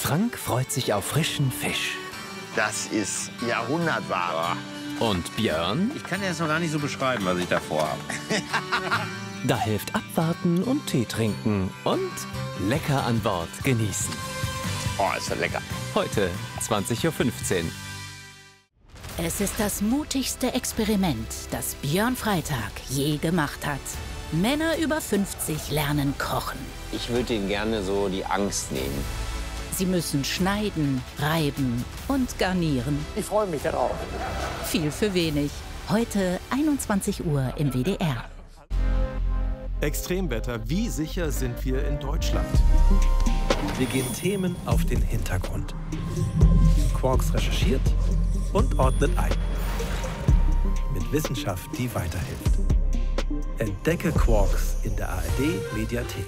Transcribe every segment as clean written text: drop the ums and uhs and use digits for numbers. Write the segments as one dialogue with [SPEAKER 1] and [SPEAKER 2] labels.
[SPEAKER 1] Frank freut sich auf frischen Fisch.
[SPEAKER 2] Das ist Jahrhundertware.
[SPEAKER 1] Und Björn?
[SPEAKER 3] Ich kann jetzt noch gar nicht so beschreiben, was ich davor habe.
[SPEAKER 1] Da hilft abwarten und Tee trinken und lecker an Bord genießen.
[SPEAKER 2] Oh, ist ja lecker.
[SPEAKER 1] Heute 20:15 Uhr.
[SPEAKER 4] Es ist das mutigste Experiment, das Björn Freitag je gemacht hat. Männer über 50 lernen kochen.
[SPEAKER 5] Ich würde ihnen gerne so die Angst nehmen.
[SPEAKER 4] Sie müssen schneiden, reiben und garnieren.
[SPEAKER 6] Ich freue mich darauf.
[SPEAKER 4] Viel für wenig. Heute 21 Uhr im WDR.
[SPEAKER 7] Extremwetter, wie sicher sind wir in Deutschland? Wir gehen Themen auf den Hintergrund. Quarks recherchiert und ordnet ein. Mit Wissenschaft, die weiterhilft. Entdecke Quarks in der ARD-Mediathek.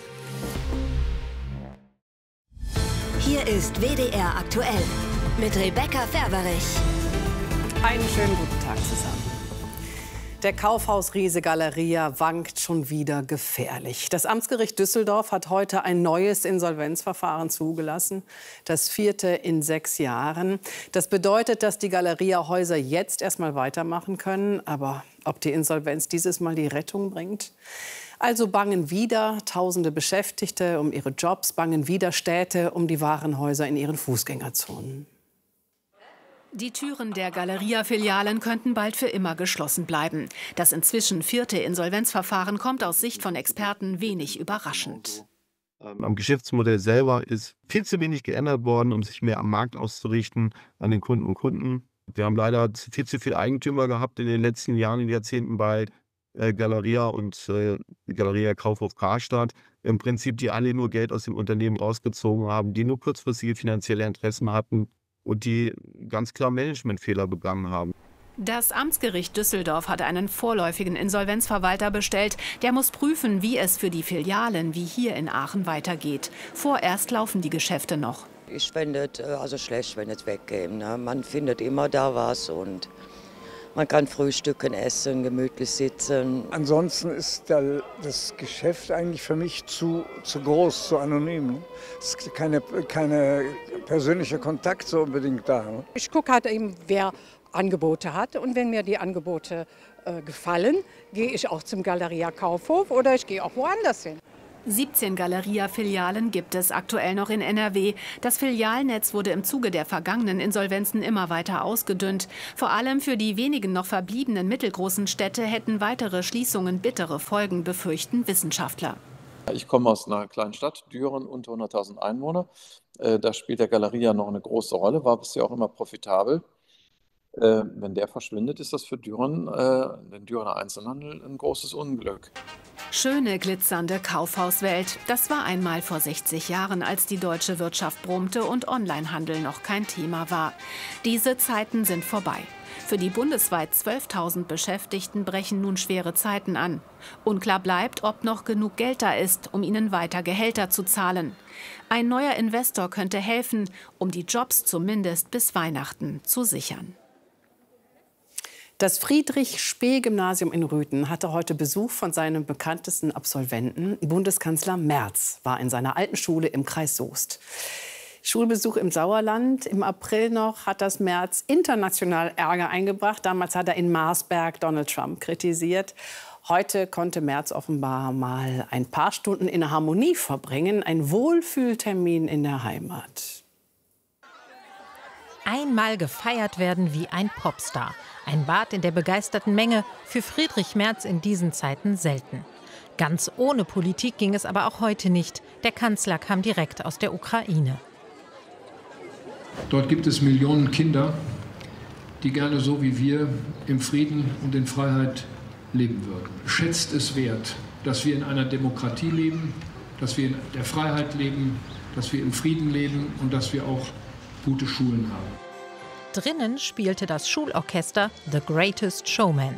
[SPEAKER 8] Hier ist WDR aktuell mit Rebecca Ferberich.
[SPEAKER 9] Einen schönen guten Tag zusammen. Der Kaufhausriese Galeria wankt schon wieder gefährlich. Das Amtsgericht Düsseldorf hat heute ein neues Insolvenzverfahren zugelassen, das 4. in 6 Jahren. Das bedeutet, dass die Galeria-Häuser jetzt erstmal weitermachen können. Aber ob die Insolvenz dieses Mal die Rettung bringt? Also bangen wieder Tausende Beschäftigte um ihre Jobs, bangen wieder Städte um die Warenhäuser in ihren Fußgängerzonen.
[SPEAKER 10] Die Türen der Galeria-Filialen könnten bald für immer geschlossen bleiben. Das inzwischen 4. Insolvenzverfahren kommt aus Sicht von Experten wenig überraschend.
[SPEAKER 11] Am Geschäftsmodell selber ist viel zu wenig geändert worden, um sich mehr am Markt auszurichten, an den Kunden und Kunden. Wir haben leider viel zu viele Eigentümer gehabt in den letzten Jahren und Jahrzehnten bei Galeria und Galeria Kaufhof Karstadt. Im Prinzip, die alle nur Geld aus dem Unternehmen rausgezogen haben, die nur kurzfristige finanzielle Interessen hatten und die ganz klar Managementfehler begangen haben.
[SPEAKER 10] Das Amtsgericht Düsseldorf hat einen vorläufigen Insolvenzverwalter bestellt. Der muss prüfen, wie es für die Filialen wie hier in Aachen weitergeht. Vorerst laufen die Geschäfte noch.
[SPEAKER 12] Ich fände es also schlecht, wenn es wegkäme. Ne? Man findet immer da was und man kann frühstücken, essen, gemütlich sitzen.
[SPEAKER 6] Ansonsten ist das Geschäft eigentlich für mich zu groß, zu anonym. Es ist keine persönliche Kontakt so unbedingt da. Ne?
[SPEAKER 13] Ich gucke halt eben, wer Angebote hat. Und wenn mir die Angebote gefallen, gehe ich auch zum Galeria Kaufhof oder ich gehe auch woanders hin.
[SPEAKER 10] 17 Galeria-Filialen gibt es aktuell noch in NRW. Das Filialnetz wurde im Zuge der vergangenen Insolvenzen immer weiter ausgedünnt. Vor allem für die wenigen noch verbliebenen mittelgroßen Städte hätten weitere Schließungen bittere Folgen, befürchten Wissenschaftler.
[SPEAKER 14] Ich komme aus einer kleinen Stadt, Düren, unter 100.000 Einwohner. Da spielt der Galeria noch eine große Rolle, war bisher auch immer profitabel. Wenn der verschwindet, ist das für Düren, den Dürener Einzelhandel, ein großes Unglück.
[SPEAKER 10] Schöne, glitzernde Kaufhauswelt. Das war einmal vor 60 Jahren, als die deutsche Wirtschaft brummte und Onlinehandel noch kein Thema war. Diese Zeiten sind vorbei. Für die bundesweit 12.000 Beschäftigten brechen nun schwere Zeiten an. Unklar bleibt, ob noch genug Geld da ist, um ihnen weiter Gehälter zu zahlen. Ein neuer Investor könnte helfen, um die Jobs zumindest bis Weihnachten zu sichern.
[SPEAKER 9] Das Friedrich-Spee-Gymnasium in Rüthen hatte heute Besuch von seinem bekanntesten Absolventen. Bundeskanzler Merz war in seiner alten Schule im Kreis Soest. Schulbesuch im Sauerland. Im April noch hat das Merz international Ärger eingebracht. Damals hat er in Marsberg Donald Trump kritisiert. Heute konnte Merz offenbar mal ein paar Stunden in Harmonie verbringen. Ein Wohlfühltermin in der Heimat.
[SPEAKER 15] Einmal gefeiert werden wie ein Popstar. Ein Bad in der begeisterten Menge, für Friedrich Merz in diesen Zeiten selten. Ganz ohne Politik ging es aber auch heute nicht. Der Kanzler kam direkt aus der Ukraine.
[SPEAKER 16] Dort gibt es Millionen Kinder, die gerne so wie wir im Frieden und in Freiheit leben würden. Schätzt es wert, dass wir in einer Demokratie leben, dass wir in der Freiheit leben, dass wir im Frieden leben und dass wir auch gute Schulen haben.
[SPEAKER 15] Drinnen spielte das Schulorchester The Greatest Showman.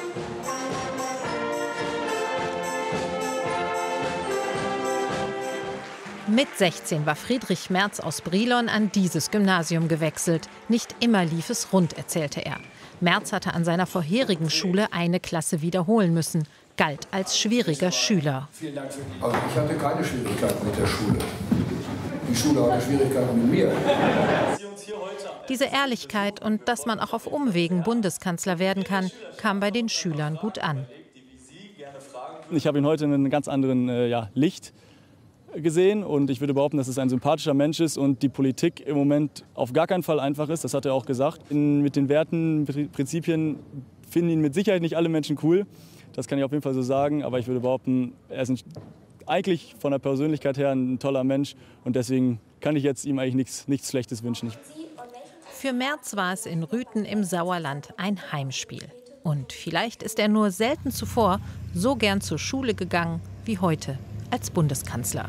[SPEAKER 15] Mit 16 war Friedrich Merz aus Brilon an dieses Gymnasium gewechselt. Nicht immer lief es rund, erzählte er. Merz hatte an seiner vorherigen Schule eine Klasse wiederholen müssen, galt als schwieriger Schüler.
[SPEAKER 17] Also ich hatte keine Schwierigkeiten mit der Schule. die Schule hatte Schwierigkeiten mit mir.
[SPEAKER 15] Diese Ehrlichkeit und dass man auch auf Umwegen Bundeskanzler werden kann, kam bei den Schülern gut an.
[SPEAKER 18] Ich habe ihn heute in einem ganz anderen Licht gesehen und ich würde behaupten, dass es ein sympathischer Mensch ist und die Politik im Moment auf gar keinen Fall einfach ist, das hat er auch gesagt. Mit den Werten, Prinzipien finden ihn mit Sicherheit nicht alle Menschen cool, das kann ich auf jeden Fall so sagen, aber ich würde behaupten, er ist eigentlich von der Persönlichkeit her ein toller Mensch und deswegen kann ich jetzt ihm eigentlich nichts Schlechtes wünschen.
[SPEAKER 15] Für Merz war es in Rüthen im Sauerland ein Heimspiel. Und vielleicht ist er nur selten zuvor so gern zur Schule gegangen wie heute als Bundeskanzler.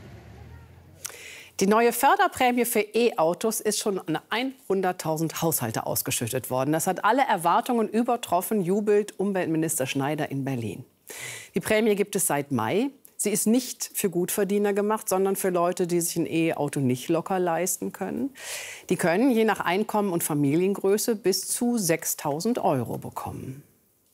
[SPEAKER 9] Die neue Förderprämie für E-Autos ist schon an 100.000 Haushalte ausgeschüttet worden. Das hat alle Erwartungen übertroffen, jubelt Umweltminister Schneider in Berlin. Die Prämie gibt es seit Mai. Sie ist nicht für Gutverdiener gemacht, sondern für Leute, die sich ein E-Auto nicht locker leisten können. Die können je nach Einkommen und Familiengröße bis zu 6.000 € bekommen.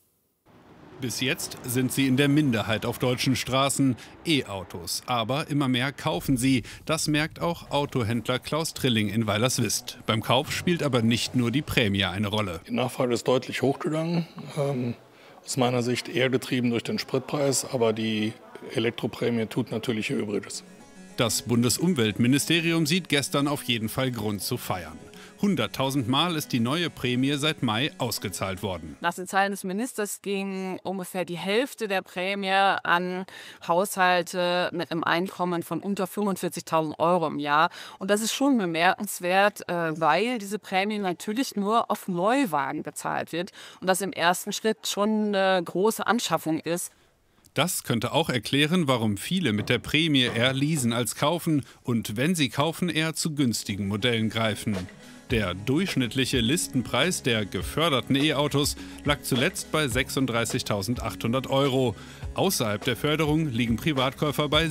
[SPEAKER 19] Bis jetzt sind sie in der Minderheit auf deutschen Straßen, E-Autos. Aber immer mehr kaufen sie. Das merkt auch Autohändler Klaus Trilling in Weilerswist. Beim Kauf spielt aber nicht nur die Prämie eine Rolle.
[SPEAKER 20] Die Nachfrage ist deutlich hochgegangen. Aus meiner Sicht eher getrieben durch den Spritpreis, aber die Elektroprämie tut natürlich ihr Übriges.
[SPEAKER 19] Das Bundesumweltministerium sieht gestern auf jeden Fall Grund zu feiern. 100.000 Mal ist die neue Prämie seit Mai ausgezahlt worden.
[SPEAKER 21] Nach den Zahlen des Ministers ging ungefähr die Hälfte der Prämie an Haushalte mit einem Einkommen von unter 45.000 € im Jahr. Und das ist schon bemerkenswert, weil diese Prämie natürlich nur auf Neuwagen bezahlt wird und das im ersten Schritt schon eine große Anschaffung ist.
[SPEAKER 19] Das könnte auch erklären, warum viele mit der Prämie eher leasen als kaufen und wenn sie kaufen, eher zu günstigen Modellen greifen. Der durchschnittliche Listenpreis der geförderten E-Autos lag zuletzt bei 36.800 €. Außerhalb der Förderung liegen Privatkäufer bei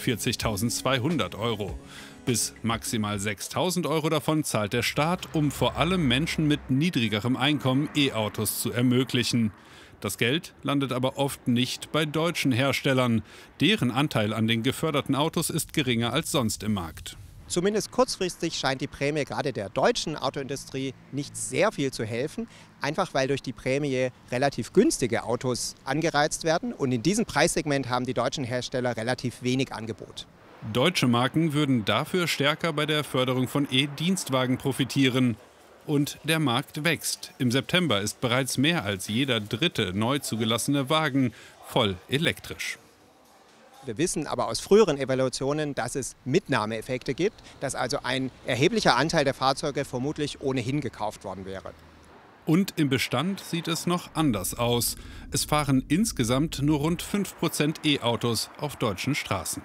[SPEAKER 19] 47.200 €. Bis maximal 6.000 € davon zahlt der Staat, um vor allem Menschen mit niedrigerem Einkommen E-Autos zu ermöglichen. Das Geld landet aber oft nicht bei deutschen Herstellern. Deren Anteil an den geförderten Autos ist geringer als sonst im Markt.
[SPEAKER 22] Zumindest kurzfristig scheint die Prämie gerade der deutschen Autoindustrie nicht sehr viel zu helfen. Einfach weil durch die Prämie relativ günstige Autos angereizt werden. Und in diesem Preissegment haben die deutschen Hersteller relativ wenig Angebot.
[SPEAKER 19] Deutsche Marken würden dafür stärker bei der Förderung von E-Dienstwagen profitieren. Und der Markt wächst. Im September ist bereits mehr als jeder dritte neu zugelassene Wagen voll elektrisch.
[SPEAKER 22] Wir wissen aber aus früheren Evaluationen, dass es Mitnahmeeffekte gibt, dass also ein erheblicher Anteil der Fahrzeuge vermutlich ohnehin gekauft worden wäre.
[SPEAKER 19] Und im Bestand sieht es noch anders aus. Es fahren insgesamt nur rund 5% E-Autos auf deutschen Straßen.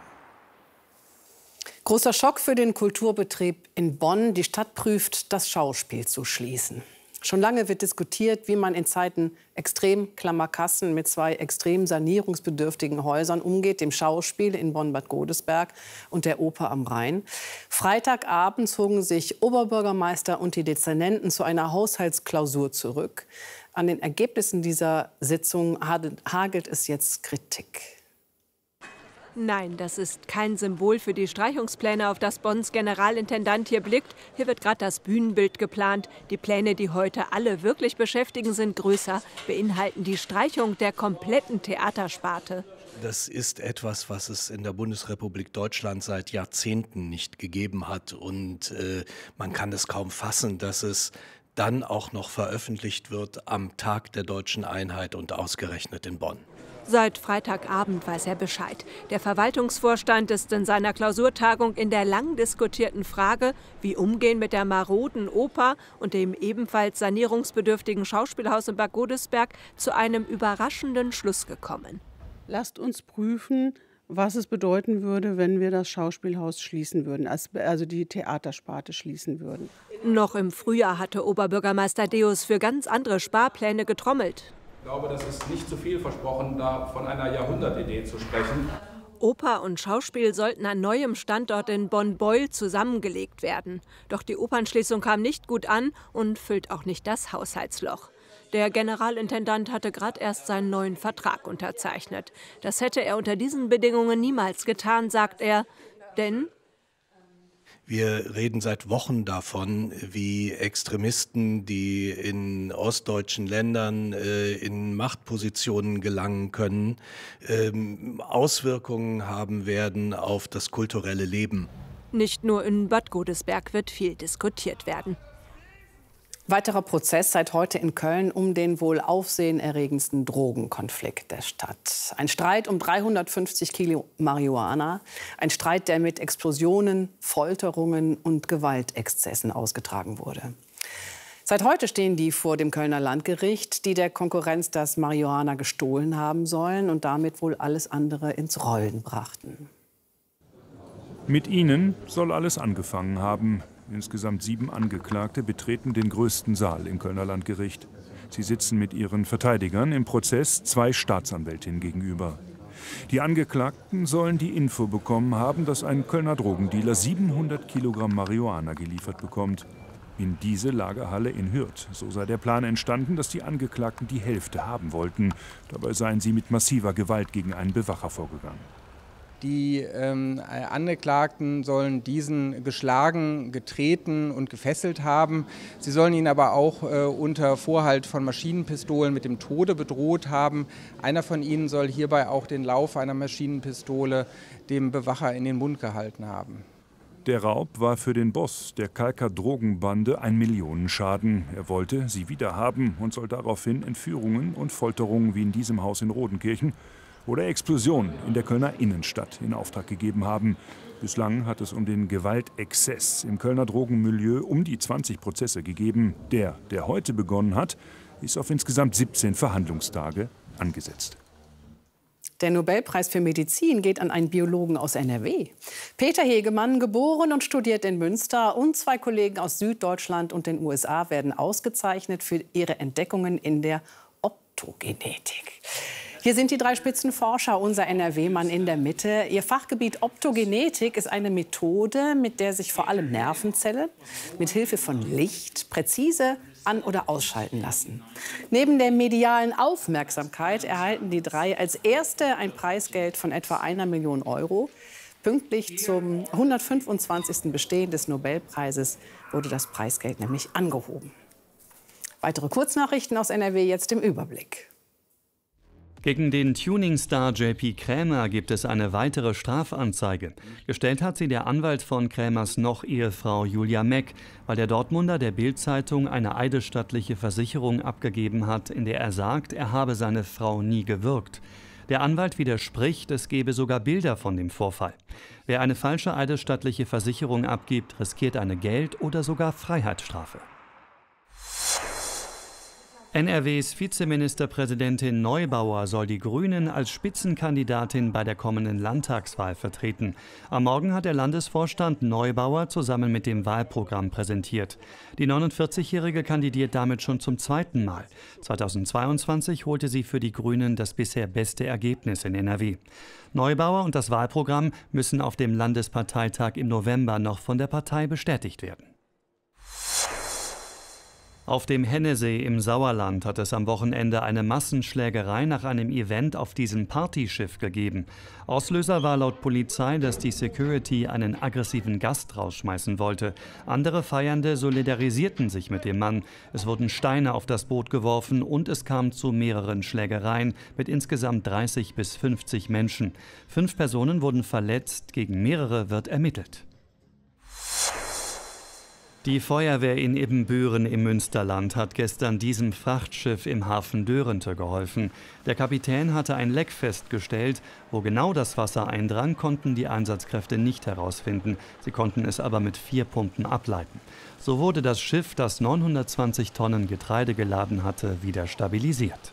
[SPEAKER 9] Großer Schock für den Kulturbetrieb in Bonn. Die Stadt prüft, das Schauspiel zu schließen. Schon lange wird diskutiert, wie man in Zeiten extrem klammer Kassen mit 2 extrem sanierungsbedürftigen Häusern umgeht, dem Schauspiel in Bonn-Bad Godesberg und der Oper am Rhein. Freitagabend zogen sich Oberbürgermeister und die Dezernenten zu einer Haushaltsklausur zurück. An den Ergebnissen dieser Sitzung hagelt es jetzt Kritik.
[SPEAKER 23] Nein, das ist kein Symbol für die Streichungspläne, auf das Bonns Generalintendant hier blickt. Hier wird gerade das Bühnenbild geplant. Die Pläne, die heute alle wirklich beschäftigen, sind größer, beinhalten die Streichung der kompletten Theatersparte.
[SPEAKER 24] Das ist etwas, was es in der Bundesrepublik Deutschland seit Jahrzehnten nicht gegeben hat. Und man kann es kaum fassen, dass es dann auch noch veröffentlicht wird am Tag der deutschen Einheit und ausgerechnet in Bonn.
[SPEAKER 23] Seit Freitagabend weiß er Bescheid. Der Verwaltungsvorstand ist in seiner Klausurtagung in der lang diskutierten Frage, wie umgehen mit der maroden Oper und dem ebenfalls sanierungsbedürftigen Schauspielhaus in Bad Godesberg, zu einem überraschenden Schluss gekommen.
[SPEAKER 25] Lasst uns prüfen, was es bedeuten würde, wenn wir das Schauspielhaus schließen würden, also die Theatersparte schließen würden.
[SPEAKER 23] Noch im Frühjahr hatte Oberbürgermeister Deus für ganz andere Sparpläne getrommelt.
[SPEAKER 26] Ich glaube, das ist nicht zu viel versprochen, da von einer Jahrhundertidee zu sprechen.
[SPEAKER 23] Oper und Schauspiel sollten an neuem Standort in Bonn-Beuel zusammengelegt werden. Doch die Opernschließung kam nicht gut an und füllt auch nicht das Haushaltsloch. Der Generalintendant hatte gerade erst seinen neuen Vertrag unterzeichnet. Das hätte er unter diesen Bedingungen niemals getan, sagt er. Denn
[SPEAKER 24] Wir reden seit Wochen davon, wie Extremisten, die in ostdeutschen Ländern in Machtpositionen gelangen können, Auswirkungen haben werden auf das kulturelle Leben.
[SPEAKER 23] Nicht nur in Bad Godesberg wird viel diskutiert werden.
[SPEAKER 9] Weiterer Prozess seit heute in Köln um den wohl aufsehenerregendsten Drogenkonflikt der Stadt. Ein Streit um 350 Kilo Marihuana. Ein Streit, der mit Explosionen, Folterungen und Gewaltexzessen ausgetragen wurde. Seit heute stehen die vor dem Kölner Landgericht, die der Konkurrenz das Marihuana gestohlen haben sollen und damit wohl alles andere ins Rollen brachten.
[SPEAKER 1] Mit ihnen soll alles angefangen haben. Insgesamt 7 Angeklagte betreten den größten Saal im Kölner Landgericht. Sie sitzen mit ihren Verteidigern im Prozess 2 Staatsanwältinnen gegenüber. Die Angeklagten sollen die Info bekommen haben, dass ein Kölner Drogendealer 700 Kilogramm Marihuana geliefert bekommt. In diese Lagerhalle in Hürth. So sei der Plan entstanden, dass die Angeklagten die Hälfte haben wollten. Dabei seien sie mit massiver Gewalt gegen einen Bewacher vorgegangen.
[SPEAKER 2] Die Angeklagten sollen diesen geschlagen, getreten und gefesselt haben. Sie sollen ihn aber auch unter Vorhalt von Maschinenpistolen mit dem Tode bedroht haben. Einer von ihnen soll hierbei auch den Lauf einer Maschinenpistole dem Bewacher in den Mund gehalten haben.
[SPEAKER 1] Der Raub war für den Boss der Kalker Drogenbande ein Millionenschaden. Er wollte sie wiederhaben und soll daraufhin Entführungen und Folterungen wie in diesem Haus in Rodenkirchen oder Explosionen in der Kölner Innenstadt in Auftrag gegeben haben. Bislang hat es um den Gewaltexzess im Kölner Drogenmilieu um die 20 Prozesse gegeben. Der heute begonnen hat, ist auf insgesamt 17 Verhandlungstage angesetzt.
[SPEAKER 9] Der Nobelpreis für Medizin geht an einen Biologen aus NRW. Peter Hegemann, geboren und studiert in Münster, und 2 Kollegen aus Süddeutschland und den USA werden ausgezeichnet für ihre Entdeckungen in der Optogenetik. Hier sind die 3 Spitzenforscher, unser NRW-Mann in der Mitte. Ihr Fachgebiet Optogenetik ist eine Methode, mit der sich vor allem Nervenzellen mit Hilfe von Licht präzise an- oder ausschalten lassen. Neben der medialen Aufmerksamkeit erhalten die 3 als erste ein Preisgeld von etwa 1 Million Euro. Pünktlich zum 125. Bestehen des Nobelpreises wurde das Preisgeld nämlich angehoben. Weitere Kurznachrichten aus NRW jetzt im Überblick.
[SPEAKER 3] Gegen den Tuning-Star JP Krämer gibt es eine weitere Strafanzeige. Gestellt hat sie der Anwalt von Krämers Noch-Ehefrau Julia Meck, weil der Dortmunder der Bild-Zeitung eine eidesstattliche Versicherung abgegeben hat, in der er sagt, er habe seine Frau nie gewürgt. Der Anwalt widerspricht, es gebe sogar Bilder von dem Vorfall. Wer eine falsche eidesstattliche Versicherung abgibt, riskiert eine Geld- oder sogar Freiheitsstrafe. NRWs Vizeministerpräsidentin Neubauer soll die Grünen als Spitzenkandidatin bei der kommenden Landtagswahl vertreten. Am Morgen hat der Landesvorstand Neubauer zusammen mit dem Wahlprogramm präsentiert. Die 49-Jährige kandidiert damit schon zum 2. Mal. 2022 holte sie für die Grünen das bisher beste Ergebnis in NRW. Neubauer und das Wahlprogramm müssen auf dem Landesparteitag im November noch von der Partei bestätigt werden. Auf dem Hennesee im Sauerland hat es am Wochenende eine Massenschlägerei nach einem Event auf diesem Partyschiff gegeben. Auslöser war laut Polizei, dass die Security einen aggressiven Gast rausschmeißen wollte. Andere Feiernde solidarisierten sich mit dem Mann. Es wurden Steine auf das Boot geworfen und es kam zu mehreren Schlägereien mit insgesamt 30 bis 50 Menschen. 5 Personen wurden verletzt, gegen mehrere wird ermittelt. Die Feuerwehr in Ibbenbüren im Münsterland hat gestern diesem Frachtschiff im Hafen Dörente geholfen. Der Kapitän hatte ein Leck festgestellt. Wo genau das Wasser eindrang, konnten die Einsatzkräfte nicht herausfinden. Sie konnten es aber mit 4 Pumpen ableiten. So wurde das Schiff, das 920 Tonnen Getreide geladen hatte, wieder stabilisiert.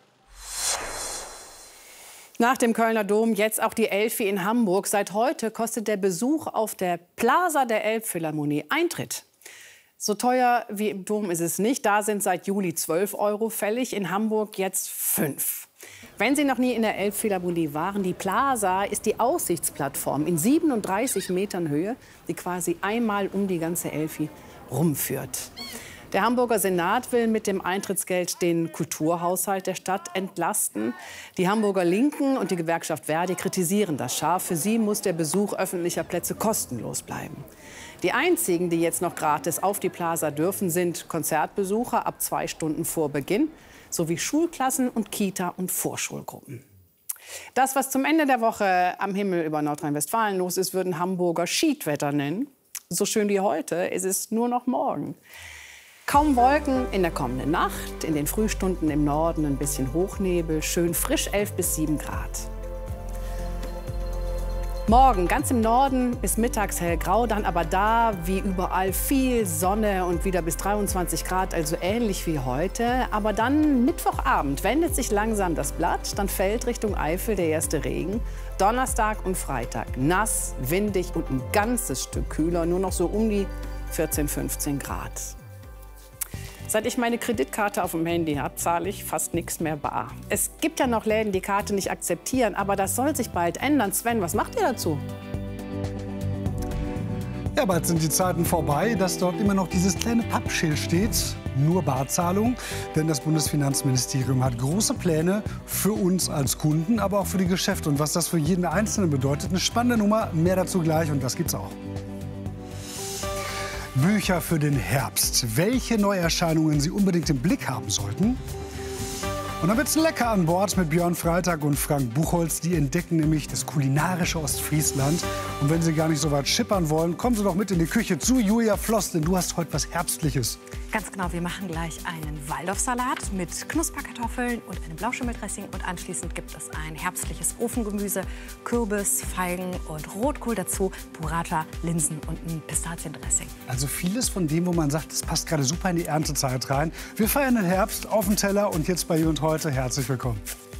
[SPEAKER 9] Nach dem Kölner Dom jetzt auch die Elfi in Hamburg. Seit heute kostet der Besuch auf der Plaza der Elbphilharmonie Eintritt. So teuer wie im Dom ist es nicht. Da sind seit Juli 12 € fällig, in Hamburg jetzt 5. Wenn Sie noch nie in der Elbphilharmonie waren, die Plaza ist die Aussichtsplattform in 37 Metern Höhe, die quasi einmal um die ganze Elfi rumführt. Der Hamburger Senat will mit dem Eintrittsgeld den Kulturhaushalt der Stadt entlasten. Die Hamburger Linken und die Gewerkschaft Verdi kritisieren das scharf. Für sie muss der Besuch öffentlicher Plätze kostenlos bleiben. Die einzigen, die jetzt noch gratis auf die Plaza dürfen, sind Konzertbesucher ab 2 Stunden vor Beginn sowie Schulklassen und Kita- und Vorschulgruppen. Das, was zum Ende der Woche am Himmel über Nordrhein-Westfalen los ist, würden Hamburger Schiedwetter nennen. So schön wie heute ist es nur noch morgen. Kaum Wolken in der kommenden Nacht, in den Frühstunden im Norden ein bisschen Hochnebel, schön frisch 11 bis 7 Grad. Morgen ganz im Norden bis mittags hellgrau, dann aber da wie überall viel Sonne und wieder bis 23 Grad, also ähnlich wie heute. Aber dann Mittwochabend wendet sich langsam das Blatt, dann fällt Richtung Eifel der erste Regen. Donnerstag und Freitag nass, windig und ein ganzes Stück kühler, nur noch so um die 14, 15 Grad. Seit ich meine Kreditkarte auf dem Handy habe, zahle ich fast nichts mehr bar. Es gibt ja noch Läden, die Karte nicht akzeptieren, aber das soll sich bald ändern. Sven, was macht ihr dazu?
[SPEAKER 4] Ja, bald sind die Zeiten vorbei, dass dort immer noch dieses kleine Pappschild steht. Nur Barzahlung, denn das Bundesfinanzministerium hat große Pläne für uns als Kunden, aber auch für die Geschäfte. Und was das für jeden Einzelnen bedeutet, eine spannende Nummer. Mehr dazu gleich und das gibt's auch. Bücher für den Herbst. Welche Neuerscheinungen Sie unbedingt im Blick haben sollten? Und dann wird's lecker an Bord mit Björn Freitag und Frank Buchholz. Die entdecken nämlich das kulinarische Ostfriesland. Und wenn Sie gar nicht so weit schippern wollen, kommen Sie doch mit in die Küche zu Julia Floss, denn du hast heute was Herbstliches.
[SPEAKER 5] Ganz genau, wir machen gleich einen Waldorfsalat mit Knusperkartoffeln und einem Blauschimmeldressing. Und anschließend gibt es ein herbstliches Ofengemüse, Kürbis, Feigen und Rotkohl dazu, Burrata, Linsen und ein Pistaziendressing.
[SPEAKER 4] Also vieles von dem, wo man sagt, das passt gerade super in die Erntezeit rein. Wir feiern den Herbst auf dem Teller und jetzt bei Jü und Heute herzlich willkommen.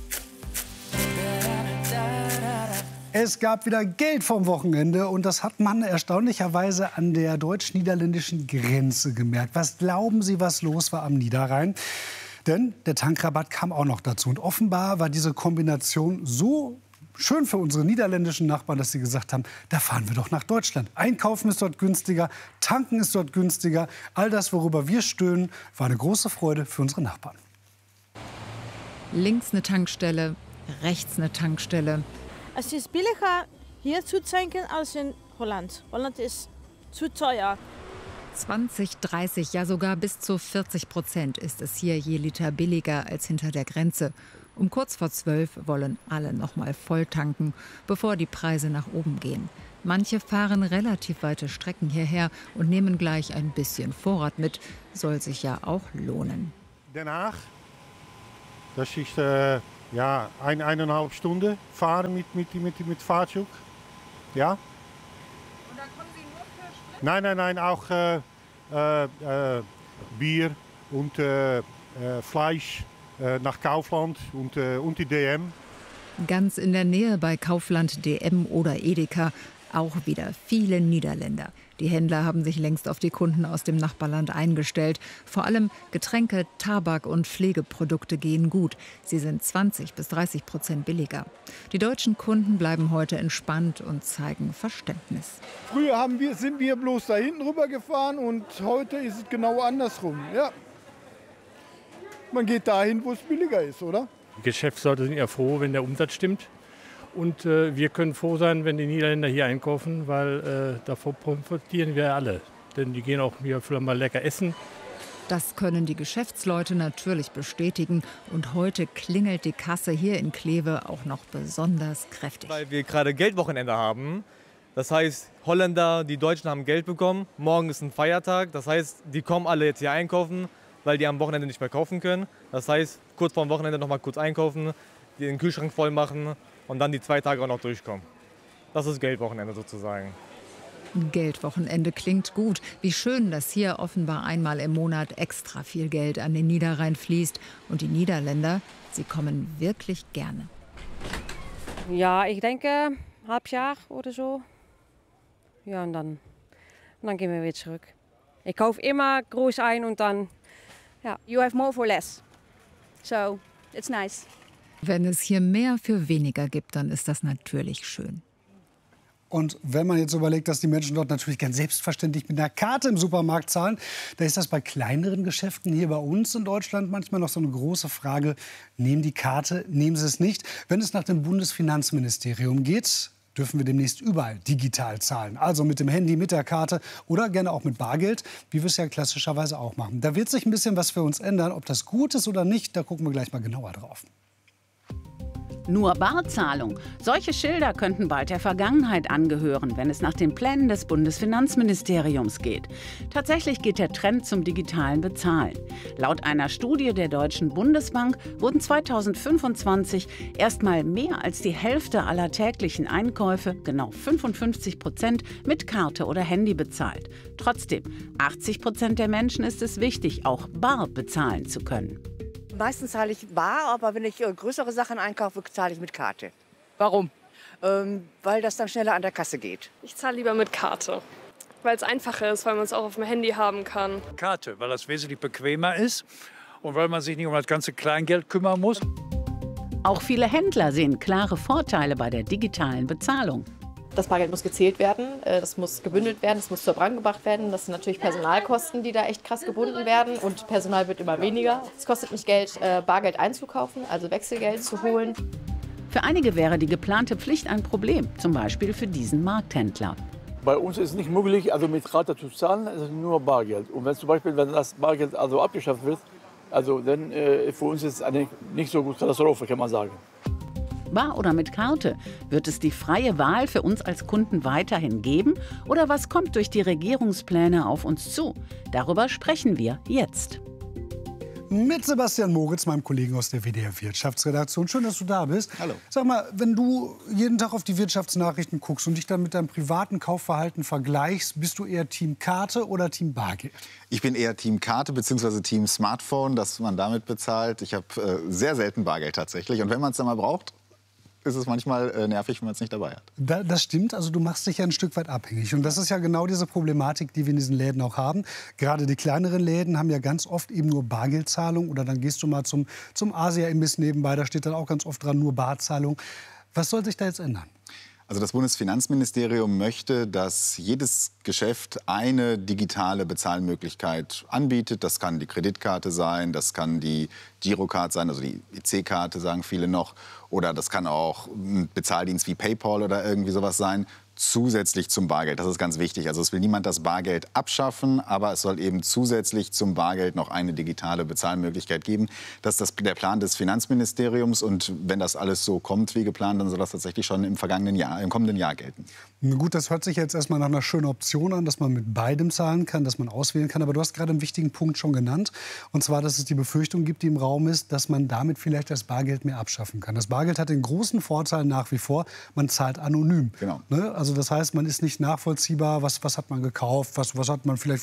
[SPEAKER 4] Es gab wieder Geld vom Wochenende und das hat man erstaunlicherweise an der deutsch-niederländischen Grenze gemerkt. Was glauben Sie, was los war am Niederrhein? Denn der Tankrabatt kam auch noch dazu. Und offenbar war diese Kombination so schön für unsere niederländischen Nachbarn, dass sie gesagt haben, da fahren wir doch nach Deutschland. Einkaufen ist dort günstiger, tanken ist dort günstiger. All das, worüber wir stöhnen, war eine große Freude für unsere Nachbarn.
[SPEAKER 7] Links eine Tankstelle, rechts eine Tankstelle.
[SPEAKER 8] Es ist billiger, hier zu tanken, als in Holland. Holland ist zu teuer.
[SPEAKER 7] 20, 30, ja sogar bis zu 40% ist es hier je Liter billiger als hinter der Grenze. Um kurz vor 12 wollen alle noch mal voll tanken, bevor die Preise nach oben gehen. Manche fahren relativ weite Strecken hierher und nehmen gleich ein bisschen Vorrat mit. Soll sich ja auch lohnen.
[SPEAKER 11] Den Haag, das ist 1,5 Stunden fahren mit Fahrzeug. Ja?
[SPEAKER 8] Und da kommen Sie nur für Sprit?
[SPEAKER 11] Nein, auch Bier und Fleisch nach Kaufland und die DM.
[SPEAKER 7] Ganz in der Nähe bei Kaufland, DM oder Edeka auch wieder viele Niederländer. Die Händler haben sich längst auf die Kunden aus dem Nachbarland eingestellt. Vor allem Getränke, Tabak und Pflegeprodukte gehen gut. Sie sind 20 bis 30% billiger. Die deutschen Kunden bleiben heute entspannt und zeigen Verständnis.
[SPEAKER 12] Früher sind wir bloß da hinten rüber gefahren und heute ist es genau andersrum. Ja. Man geht dahin, wo es billiger ist, oder?
[SPEAKER 27] Die Geschäftsleute sind ja froh, wenn der Umsatz stimmt. Und wir können froh sein, wenn die Niederländer hier einkaufen, weil davon profitieren wir alle. Denn die gehen auch hier vielleicht mal lecker essen.
[SPEAKER 7] Das können die Geschäftsleute natürlich bestätigen. Und heute klingelt die Kasse hier in Kleve auch noch besonders kräftig.
[SPEAKER 28] Weil wir gerade Geldwochenende haben. Das heißt, Holländer, die Deutschen haben Geld bekommen. Morgen ist ein Feiertag. Das heißt, die kommen alle jetzt hier einkaufen, weil die am Wochenende nicht mehr kaufen können. Das heißt, kurz vor dem Wochenende noch mal kurz einkaufen, den Kühlschrank voll machen und dann die 2 Tage auch noch durchkommen. Das ist Geldwochenende sozusagen.
[SPEAKER 7] Geldwochenende klingt gut. Wie schön, dass hier offenbar einmal im Monat extra viel Geld an den Niederrhein fließt. Und die Niederländer, sie kommen wirklich gerne.
[SPEAKER 8] Ja, ich denke, halb Jahr oder so. Ja, und dann gehen wir wieder zurück. Ich kaufe immer groß ein und dann, ja.
[SPEAKER 29] You have more for less. So, it's nice.
[SPEAKER 7] Wenn es hier mehr für weniger gibt, dann ist das natürlich schön.
[SPEAKER 4] Und wenn man jetzt überlegt, dass die Menschen dort natürlich ganz selbstverständlich mit einer Karte im Supermarkt zahlen, da ist das bei kleineren Geschäften hier bei uns in Deutschland manchmal noch so eine große Frage. Nehmen die Karte, nehmen sie es nicht? Wenn es nach dem Bundesfinanzministerium geht, dürfen wir demnächst überall digital zahlen. Also mit dem Handy, mit der Karte oder gerne auch mit Bargeld, wie wir es ja klassischerweise auch machen. Da wird sich ein bisschen was für uns ändern. Ob das gut ist oder nicht, da gucken wir gleich mal genauer drauf.
[SPEAKER 6] Nur Barzahlung. Solche Schilder könnten bald der Vergangenheit angehören, wenn es nach den Plänen des Bundesfinanzministeriums geht. Tatsächlich geht der Trend zum digitalen Bezahlen. Laut einer Studie der Deutschen Bundesbank wurden 2025 erstmal mehr als die Hälfte aller täglichen Einkäufe, genau 55%, mit Karte oder Handy bezahlt. Trotzdem, 80% der Menschen ist es wichtig, auch bar bezahlen zu können.
[SPEAKER 10] Meistens zahle ich bar, aber wenn ich größere Sachen einkaufe, zahle ich mit Karte.
[SPEAKER 13] Warum?
[SPEAKER 10] Weil das dann schneller an der Kasse geht.
[SPEAKER 13] Ich zahle lieber mit Karte, weil es einfacher ist, weil man es auch auf dem Handy haben kann.
[SPEAKER 14] Karte, weil das wesentlich bequemer ist und weil man sich nicht um das ganze Kleingeld kümmern muss.
[SPEAKER 6] Auch viele Händler sehen klare Vorteile bei der digitalen Bezahlung.
[SPEAKER 15] Das Bargeld muss gezählt werden, das muss gebündelt werden, das muss zur Bank gebracht werden. Das sind natürlich Personalkosten, die da echt krass gebunden werden. Und Personal wird immer weniger. Es kostet nicht Geld, Bargeld einzukaufen, also Wechselgeld zu holen.
[SPEAKER 6] Für einige wäre die geplante Pflicht ein Problem, zum Beispiel für diesen Markthändler.
[SPEAKER 16] Bei uns ist es nicht möglich, also mit Karte zu zahlen, es ist nur Bargeld. Und wenn zum Beispiel, wenn das Bargeld also abgeschafft wird, also dann für uns ist es eine nicht so gute Katastrophe, kann man sagen.
[SPEAKER 6] Bar oder mit Karte? Wird es die freie Wahl für uns als Kunden weiterhin geben? Oder was kommt durch die Regierungspläne auf uns zu? Darüber sprechen wir jetzt.
[SPEAKER 4] Mit Sebastian Moritz, meinem Kollegen aus der WDR-Wirtschaftsredaktion. Schön, dass du da bist.
[SPEAKER 17] Hallo.
[SPEAKER 4] Sag mal, wenn du jeden Tag auf die Wirtschaftsnachrichten guckst und dich dann mit deinem privaten Kaufverhalten vergleichst, bist du eher Team Karte oder Team Bargeld?
[SPEAKER 17] Ich bin eher Team Karte bzw. Team Smartphone, dass man damit bezahlt. Ich habe sehr selten Bargeld tatsächlich. Und wenn man es dann mal braucht, ist es manchmal nervig, wenn man es nicht dabei hat.
[SPEAKER 4] Das stimmt, also du machst dich ja ein Stück weit abhängig. Und das ist ja genau diese Problematik, die wir in diesen Läden auch haben. Gerade die kleineren Läden haben ja ganz oft eben nur Bargeldzahlung. Oder dann gehst du mal zum Asia-Imbiss nebenbei, da steht dann auch ganz oft dran, nur Barzahlung. Was soll sich da jetzt ändern?
[SPEAKER 17] Also das Bundesfinanzministerium möchte, dass jedes Geschäft eine digitale Bezahlmöglichkeit anbietet. Das kann die Kreditkarte sein, das kann die Girocard sein, also die EC-Karte sagen viele noch. Oder das kann auch ein Bezahldienst wie PayPal oder irgendwie sowas sein, zusätzlich zum Bargeld. Das ist ganz wichtig. Also es will niemand das Bargeld abschaffen, aber es soll eben zusätzlich zum Bargeld noch eine digitale Bezahlmöglichkeit geben. Das ist der Plan des Finanzministeriums. Und wenn das alles so kommt wie geplant, dann soll das tatsächlich schon im kommenden Jahr gelten.
[SPEAKER 4] Gut, das hört sich jetzt erstmal nach einer schönen Option an, dass man mit beidem zahlen kann, dass man auswählen kann. Aber du hast gerade einen wichtigen Punkt schon genannt. Und zwar, dass es die Befürchtung gibt, die im Raum ist, dass man damit vielleicht das Bargeld mehr abschaffen kann. Das Bargeld hat den großen Vorteil nach wie vor, man zahlt anonym.
[SPEAKER 17] Genau.
[SPEAKER 4] Ne? Also das heißt, man ist nicht nachvollziehbar, was hat man gekauft, was hat man vielleicht